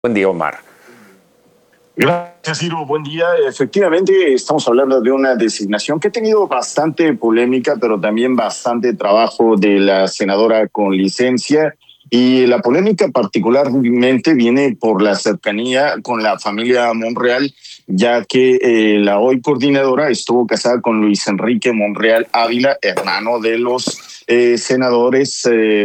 Buen día, Omar. Gracias, Ciro. Buen día. Efectivamente, estamos hablando de una designación que ha tenido bastante polémica, pero también bastante trabajo de la senadora con licencia. Y la polémica particularmente viene por la cercanía con la familia Monreal, ya que la hoy coordinadora estuvo casada con Luis Enrique Monreal Ávila, hermano de los senadores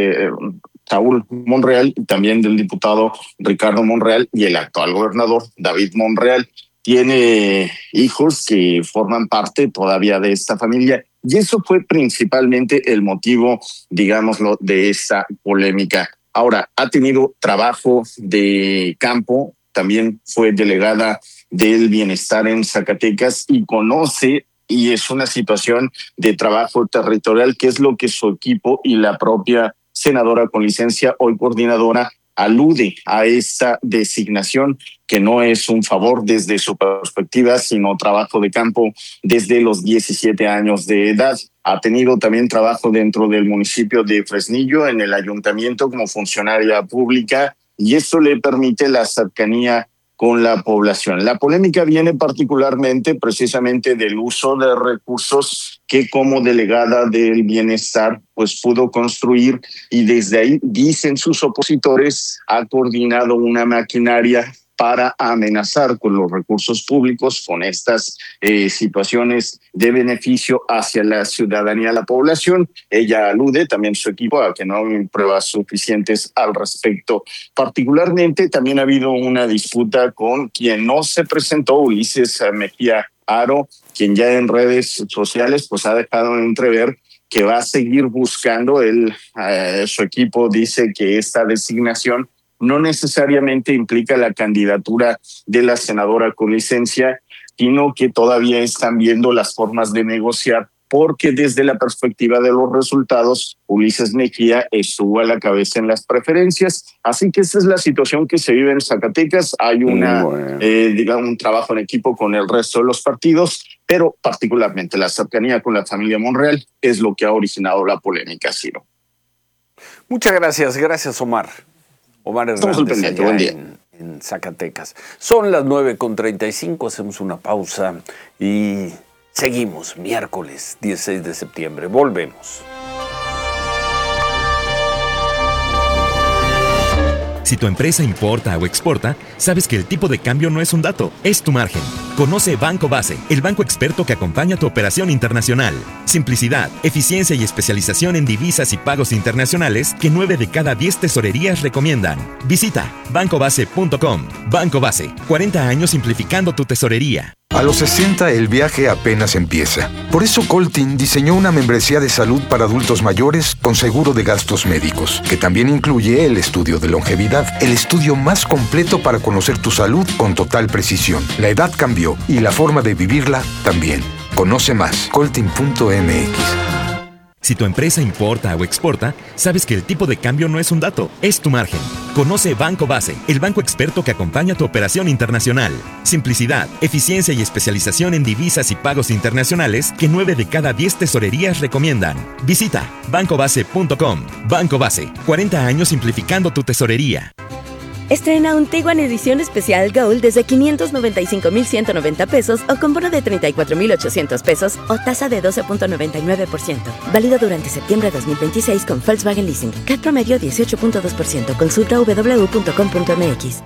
Saúl Monreal y también del diputado Ricardo Monreal y el actual gobernador David Monreal. Tiene hijos que forman parte todavía de esta familia y eso fue principalmente el motivo, digámoslo, de esta polémica. Ahora, ha tenido trabajo de campo, también fue delegada del bienestar en Zacatecas y conoce, y es una situación de trabajo territorial, que es lo que su equipo y la propia senadora con licencia, hoy coordinadora, alude a esta designación, que no es un favor desde su perspectiva, sino trabajo de campo desde los 17 años de edad. Ha tenido también trabajo dentro del municipio de Fresnillo, en el ayuntamiento como funcionaria pública, y eso le permite la cercanía con la población. La polémica viene particularmente precisamente del uso de recursos que como delegada del bienestar pues pudo construir, y desde ahí, dicen sus opositores, ha coordinado una maquinaria para amenazar con los recursos públicos, con estas situaciones de beneficio hacia la ciudadanía, la población. Ella alude, también su equipo, a que no hay pruebas suficientes al respecto. Particularmente también ha habido una disputa con quien no se presentó, Ulises Mejía Aro, quien ya en redes sociales pues ha dejado entrever que va a seguir buscando. Su equipo dice que esta designación no necesariamente implica la candidatura de la senadora con licencia, sino que todavía están viendo las formas de negociar, porque desde la perspectiva de los resultados, Ulises Mejía estuvo a la cabeza en las preferencias. Así que esta es la situación que se vive en Zacatecas. Hay un trabajo en equipo con el resto de los partidos, pero particularmente la cercanía con la familia Monreal es lo que ha originado la polémica, Ciro. Muchas gracias. Gracias, Omar. Omar Hernández, estamos al pendiente. Buen día. En Zacatecas. Son las 9:35, hacemos una pausa y seguimos miércoles 16 de septiembre. Volvemos. Si tu empresa importa o exporta, sabes que el tipo de cambio no es un dato, es tu margen. Conoce Banco Base, el banco experto que acompaña tu operación internacional. Simplicidad, eficiencia y especialización en divisas y pagos internacionales que 9 de cada 10 tesorerías recomiendan. Visita bancobase.com. Banco Base, 40 años simplificando tu tesorería. A los 60 el viaje apenas empieza. Por eso Coltin diseñó una membresía de salud para adultos mayores con seguro de gastos médicos, que también incluye el estudio de longevidad, el estudio más completo para conocer tu salud con total precisión. La edad cambió y la forma de vivirla también. Conoce más, coltin.mx. Si tu empresa importa o exporta, sabes que el tipo de cambio no es un dato, es tu margen. Conoce Banco Base, el banco experto que acompaña tu operación internacional. Simplicidad, eficiencia y especialización en divisas y pagos internacionales que 9 de cada 10 tesorerías recomiendan. Visita bancobase.com. Banco Base, 40 años simplificando tu tesorería. Estrena un Tiguan edición especial Gold desde 595,190 pesos o con bono de 34,800 pesos o tasa de 12.99%. Válido durante septiembre de 2026 con Volkswagen Leasing. CAT promedio 18.2%. Consulta www.com.mx.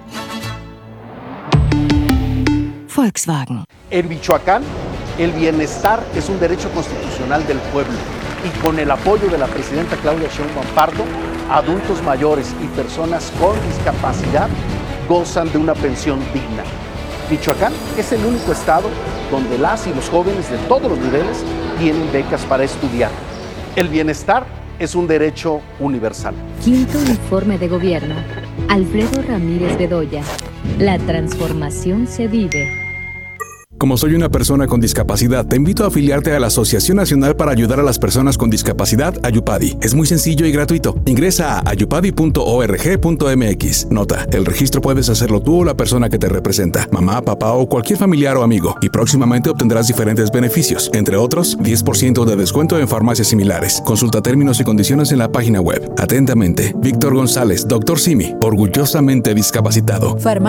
Volkswagen. En Michoacán, el bienestar es un derecho constitucional del pueblo y con el apoyo de la presidenta Claudia Sheinbaum Pardo, adultos mayores y personas con discapacidad gozan de una pensión digna. Michoacán es el único estado donde las y los jóvenes de todos los niveles tienen becas para estudiar. El bienestar es un derecho universal. Quinto informe de gobierno. Alfredo Ramírez Bedoya. La transformación se vive. Como soy una persona con discapacidad, te invito a afiliarte a la Asociación Nacional para Ayudar a las Personas con Discapacidad, Ayupadi. Es muy sencillo y gratuito. Ingresa a ayupadi.org.mx. Nota, el registro puedes hacerlo tú o la persona que te representa, mamá, papá o cualquier familiar o amigo, y próximamente obtendrás diferentes beneficios, entre otros, 10% de descuento en farmacias similares. Consulta términos y condiciones en la página web. Atentamente, Víctor González, Dr. Simi, orgullosamente discapacitado.